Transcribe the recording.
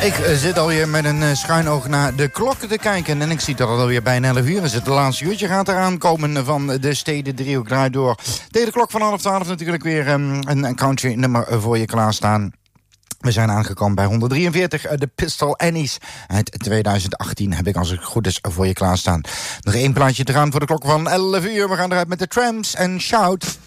Ik zit alweer met een schuin oog naar de klok te kijken. En ik zie dat het alweer bijna 11 uur is. Het laatste uurtje gaat eraan komen van de Steden Driehoek draait door. Tegen de klok van 11:30 natuurlijk weer een country nummer voor je klaarstaan. We zijn aangekomen bij 143, de Pistol Annies uit 2018 heb ik als het goed is voor je klaarstaan. Nog één plaatje te gaan voor de klok van 11 uur. We gaan eruit met de Tramps en Shout.